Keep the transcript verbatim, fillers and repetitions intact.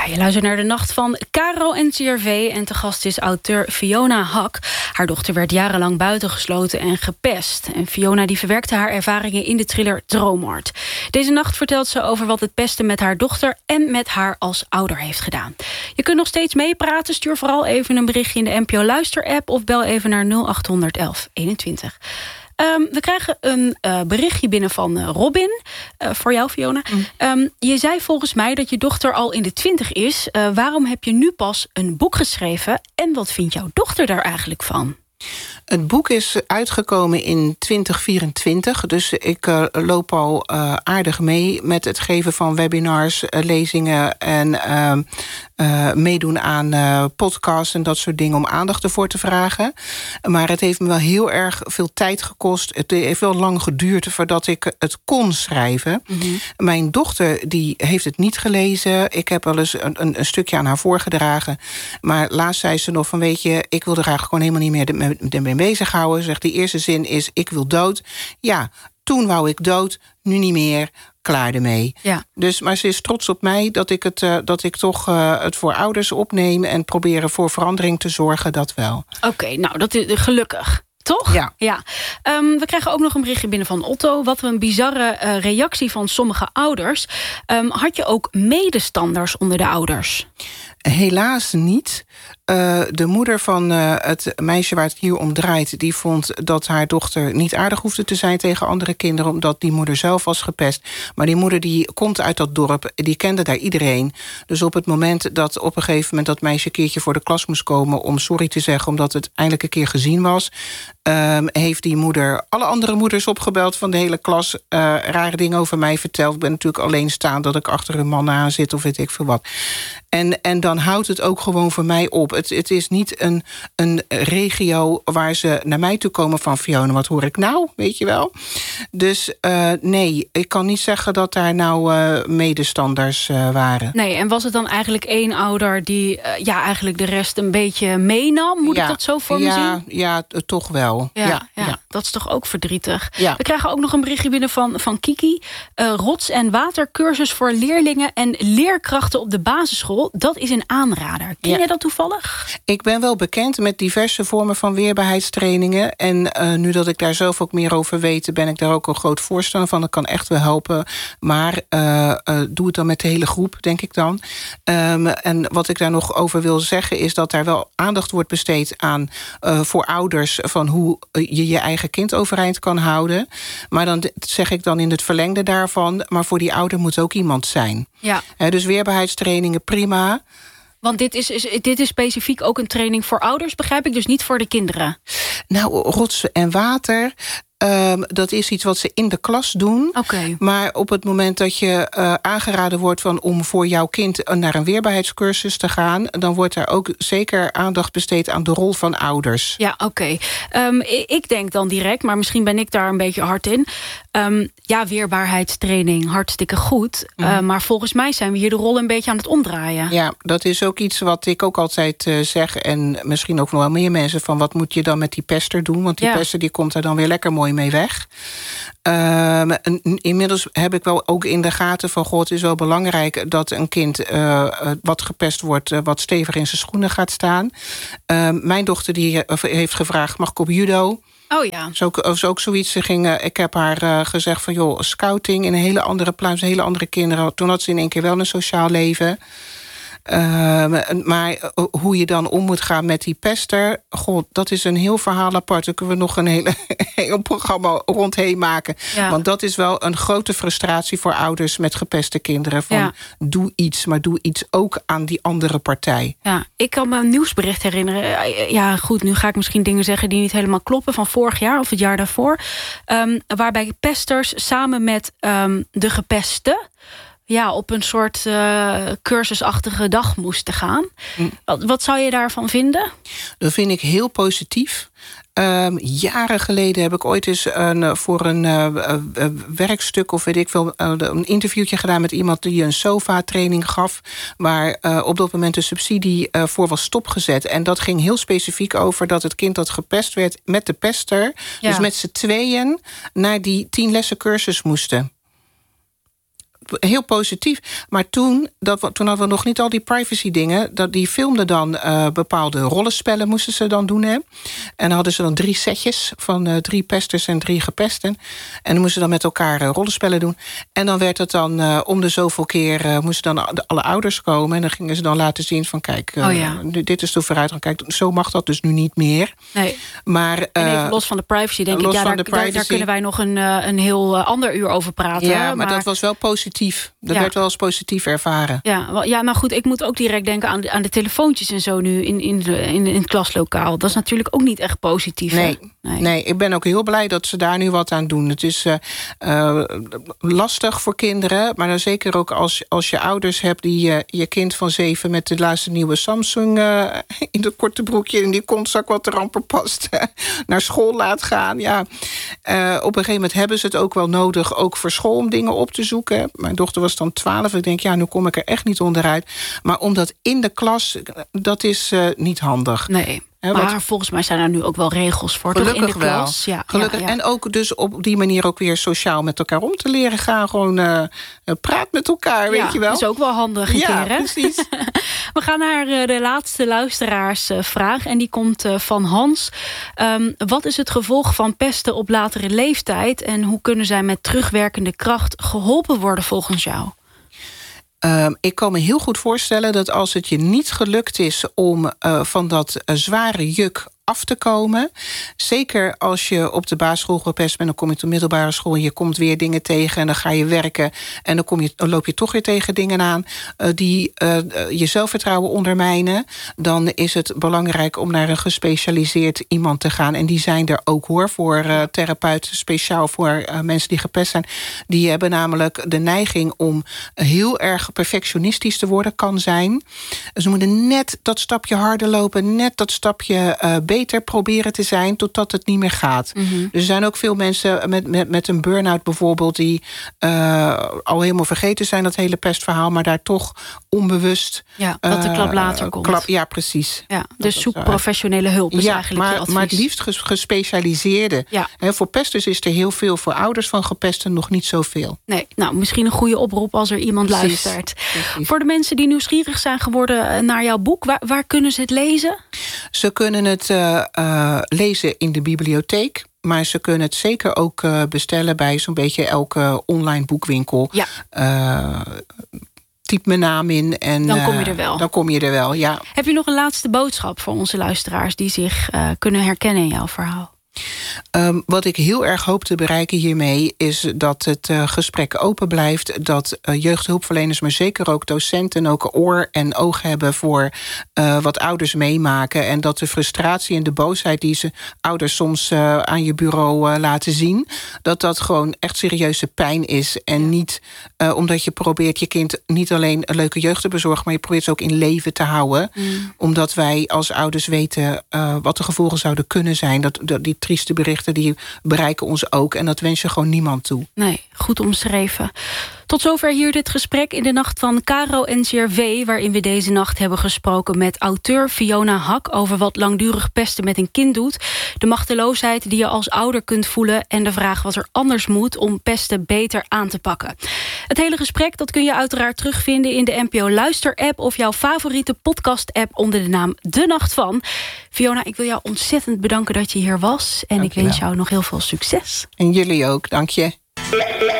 je luistert naar De Nacht van Caro N C R V... en te gast is auteur Fiona Hak. Haar dochter werd jarenlang buitengesloten en gepest. En Fiona die verwerkte haar ervaringen in de thriller Droomhart. Deze nacht vertelt ze over wat het pesten met haar dochter... en met haar als ouder heeft gedaan. Je kunt nog steeds meepraten. Stuur vooral even een berichtje in de N P O Luister-app... of bel even naar nul acht honderd elf eenentwintig. Um, we krijgen een uh, berichtje binnen van uh, Robin. Uh, voor jou, Fiona. Mm. Um, je zei volgens mij dat je dochter al in de twintig is. Uh, waarom heb je nu pas een boek geschreven? En wat vindt jouw dochter daar eigenlijk van? Het boek is uitgekomen in twintig vierentwintig. Dus ik uh, loop al uh, aardig mee met het geven van webinars, uh, lezingen... en uh, uh, meedoen aan uh, podcasts en dat soort dingen om aandacht ervoor te vragen. Maar het heeft me wel heel erg veel tijd gekost. Het heeft wel lang geduurd voordat ik het kon schrijven. Mm-hmm. Mijn dochter die heeft het niet gelezen. Ik heb wel eens een, een, een stukje aan haar voorgedragen. Maar laatst zei ze nog van, weet je, ik wil er eigenlijk gewoon helemaal niet meer de, de, de bezighouden. Zegt die eerste zin is, ik wil dood. Ja, toen wou ik dood, nu niet meer. Klaar ermee. Ja. Dus, maar ze is trots op mij dat ik het, uh, dat ik toch uh, het voor ouders opneem... en proberen voor verandering te zorgen, dat wel. Oké, okay, nou, dat is gelukkig. Toch? Ja. ja. Um, we krijgen ook nog een berichtje binnen van Otto. Wat een bizarre uh, reactie van sommige ouders. Um, had je ook medestanders onder de ouders? Helaas niet. Uh, de moeder van uh, het meisje waar het hier om draait... die vond dat haar dochter niet aardig hoefde te zijn tegen andere kinderen... omdat die moeder zelf was gepest. Maar die moeder die komt uit dat dorp, die kende daar iedereen. Dus op het moment dat op een gegeven moment... dat meisje een keertje voor de klas moest komen om sorry te zeggen... omdat het eindelijk een keer gezien was... Uh, heeft die moeder alle andere moeders opgebeld van de hele klas... Uh, rare dingen over mij verteld. Ik ben natuurlijk alleen staan dat ik achter een man aan zit... of weet ik veel wat. En, en dan houdt het ook gewoon voor mij op. Het, het is niet een, een regio waar ze naar mij toe komen van... Fiona, wat hoor ik nou, weet je wel? Dus uh, nee, ik kan niet zeggen dat daar nou uh, medestanders uh, waren. Nee, en was het dan eigenlijk één ouder die uh, ja, eigenlijk de rest een beetje meenam? Moet ja, ik dat zo voor ja, me zien? Ja, toch wel. Ja, ja, ja, ja, dat is toch ook verdrietig. Ja. We krijgen ook nog een berichtje binnen van, van Kiki. Uh, rots- en watercursus voor leerlingen en leerkrachten op de basisschool. Dat is een aanrader. Ken ja. je dat toevallig? Ik ben wel bekend met diverse vormen van weerbaarheidstrainingen. En uh, nu dat ik daar zelf ook meer over weet... ben ik daar ook een groot voorstander van. Dat kan echt wel helpen. Maar uh, uh, doe het dan met de hele groep, denk ik dan. Um, en wat ik daar nog over wil zeggen... is dat daar wel aandacht wordt besteed aan... Uh, voor ouders van hoe je je eigen kind overeind kan houden. Maar dan zeg ik dan in het verlengde daarvan... maar voor die ouder moet ook iemand zijn. Ja. Uh, dus weerbaarheidstrainingen, prima... Want dit is, is, dit is specifiek ook een training voor ouders, begrijp ik? Dus niet voor de kinderen? Nou, rotsen en water... Um, dat is iets wat ze in de klas doen. Okay. Maar op het moment dat je uh, aangeraden wordt... Van om voor jouw kind naar een weerbaarheidscursus te gaan... dan wordt daar ook zeker aandacht besteed aan de rol van ouders. Ja, oké. Okay. Um, ik denk dan direct, maar misschien ben ik daar een beetje hard in... Um, ja, weerbaarheidstraining, hartstikke goed. Mm. Uh, maar volgens mij zijn we hier de rol een beetje aan het omdraaien. Ja, dat is ook iets wat ik ook altijd uh, zeg... en misschien ook nog wel meer mensen... van wat moet je dan met die pester doen? Want die ja. pester die komt er dan weer lekker mooi mee weg. Uh, inmiddels heb ik wel ook in de gaten van... God, het is wel belangrijk dat een kind uh, wat gepest wordt... Uh, wat stevig in zijn schoenen gaat staan. Uh, mijn dochter die heeft gevraagd, mag ik op judo? Oh ja. Is ook, is ook zoiets. Ze ging, uh, ik heb haar uh, gezegd van, joh, scouting in een hele andere plaats, hele andere kinderen. Toen had ze in één keer wel een sociaal leven. Uh, maar uh, hoe je dan om moet gaan met die pester... God, dat is een heel verhaal apart. Daar kunnen we nog een hele, heel programma rondheen maken. Ja. Want dat is wel een grote frustratie voor ouders... met gepeste kinderen. Van, ja. doe iets, maar doe iets ook aan die andere partij. Ja, ik kan me een nieuwsbericht herinneren. Ja, goed, nu ga ik misschien dingen zeggen die niet helemaal kloppen... van vorig jaar of het jaar daarvoor. Um, waarbij pesters samen met um, de gepeste... ja, op een soort uh, cursusachtige dag moesten gaan. Mm. Wat, wat zou je daarvan vinden? Dat vind ik heel positief. Um, jaren geleden heb ik ooit eens een, voor een uh, uh, werkstuk... of weet ik veel, uh, een interviewtje gedaan met iemand... die een SOFA-training gaf... waar uh, op dat moment de subsidie uh, voor was stopgezet. En dat ging heel specifiek over dat het kind dat gepest werd... met de pester, ja. dus met z'n tweeën... naar die tien lessen cursus moesten. heel positief. Maar toen, dat, toen hadden we nog niet al die privacy dingen. Dat die filmden dan uh, bepaalde rollenspellen moesten ze dan doen. Hè? En dan hadden ze dan drie setjes van uh, drie pesters en drie gepesten. En dan moesten ze dan met elkaar uh, rollenspellen doen. En dan werd het dan uh, om de zoveel keer uh, moesten dan de, alle ouders komen. En dan gingen ze dan laten zien van kijk, uh, oh ja. dit is de vooruitgang. Kijk, zo mag dat dus nu niet meer. Nee. Maar, uh, en even los van de privacy, denk ik. Ja, daar, daar, daar kunnen wij nog een, uh, een heel uh, ander uur over praten. Ja, maar, maar dat was wel positief. Dat ja. werd wel als positief ervaren. Ja, wel, ja, nou goed, ik moet ook direct denken aan de, aan de telefoontjes en zo nu in, in, de, in, in het klaslokaal. Dat is natuurlijk ook niet echt positief. Nee, nee. nee, ik ben ook heel blij dat ze daar nu wat aan doen. Het is uh, uh, lastig voor kinderen, maar dan zeker ook als, als je ouders hebt die uh, je kind van zeven met de laatste nieuwe Samsung uh, in dat korte broekje en die kontzak wat er amper past naar school laat gaan. Ja, uh, op een gegeven moment hebben ze het ook wel nodig, ook voor school om dingen op te zoeken. Mijn dochter was dan twaalf. Ik denk, ja, nu kom ik er echt niet onderuit. Maar omdat in de klas, dat is uh, niet handig. Nee. He, maar wat, volgens mij zijn er nu ook wel regels voor, toch, in de klas. Ja, gelukkig. Ja, ja. En ook dus op die manier ook weer sociaal met elkaar om te leren gaan. Gewoon uh, praat met elkaar, ja, weet je wel. Dat is ook wel handig een ja, keer, hè? Precies. We gaan naar uh, de laatste luisteraarsvraag. En die komt uh, van Hans. Um, wat is het gevolg van pesten op latere leeftijd? En hoe kunnen zij met terugwerkende kracht geholpen worden volgens jou? Um, ik kan me heel goed voorstellen dat als het je niet gelukt is om uh, van dat uh, zware juk af te komen. Zeker als je op de basisschool gepest bent, dan kom je op de middelbare school en je komt weer dingen tegen en dan ga je werken en dan, kom je, dan loop je toch weer tegen dingen aan uh, die uh, je zelfvertrouwen ondermijnen. Dan is het belangrijk om naar een gespecialiseerd iemand te gaan. En die zijn er ook, hoor, voor uh, therapeuten, speciaal voor uh, mensen die gepest zijn. Die hebben namelijk de neiging om heel erg perfectionistisch te worden, kan zijn. Ze moeten net dat stapje harder lopen, net dat stapje uh, beter proberen te zijn totdat het niet meer gaat. Mm-hmm. Dus er zijn ook veel mensen met, met, met een burn-out bijvoorbeeld die uh, al helemaal vergeten zijn, dat hele pestverhaal, maar daar toch onbewust ja, dat de klap later uh, komt. Klap, ja, precies. Ja, dus zoek professionele hulp is ja, eigenlijk maar, je advies. Maar het liefst ges, gespecialiseerde. Ja. He, voor pesters is er heel veel, voor ouders van gepesten nog niet zoveel. Nee, nou, misschien een goede oproep als er iemand precies. luistert. Precies. Voor de mensen die nieuwsgierig zijn geworden naar jouw boek, waar, waar kunnen ze het lezen? Ze kunnen het uh, uh, lezen in de bibliotheek. Maar ze kunnen het zeker ook uh, bestellen bij zo'n beetje elke online boekwinkel. Ja. Uh, typ mijn naam in en dan kom je er wel. Uh, dan kom je er wel, ja. Heb je nog een laatste boodschap voor onze luisteraars die zich uh, kunnen herkennen in jouw verhaal? Um, wat ik heel erg hoop te bereiken hiermee is dat het uh, gesprek open blijft, dat uh, jeugdhulpverleners, maar zeker ook docenten ook oor en oog hebben voor uh, wat ouders meemaken en dat de frustratie en de boosheid die ze ouders soms uh, aan je bureau uh, laten zien, dat dat gewoon echt serieuze pijn is en niet uh, omdat je probeert je kind niet alleen een leuke jeugd te bezorgen, maar je probeert ze ook in leven te houden, mm. omdat wij als ouders weten uh, wat de gevolgen zouden kunnen zijn, dat, dat die trieste berichten die bereiken ons ook. En dat wens je gewoon niemand toe. Nee, goed omschreven. Tot zover hier dit gesprek in de nacht van Caro N C R W... waarin we deze nacht hebben gesproken met auteur Fiona Hak over wat langdurig pesten met een kind doet, de machteloosheid die je als ouder kunt voelen en de vraag wat er anders moet om pesten beter aan te pakken. Het hele gesprek dat kun je uiteraard terugvinden in de N P O Luister-app of jouw favoriete podcast-app onder de naam De Nacht Van. Fiona, ik wil jou ontzettend bedanken dat je hier was en dank ik wens jou nog heel veel succes. En jullie ook, dank je.